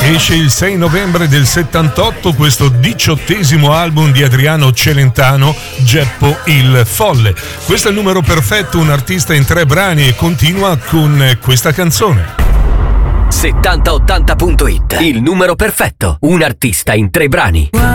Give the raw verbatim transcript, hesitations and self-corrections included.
Esce il sei novembre del settantotto questo diciottesimo album di Adriano Celentano, Geppo il Folle. Questo è il numero perfetto, un artista in tre brani, e continua con questa canzone. settanta ottanta punto it, il numero perfetto, un artista in tre brani.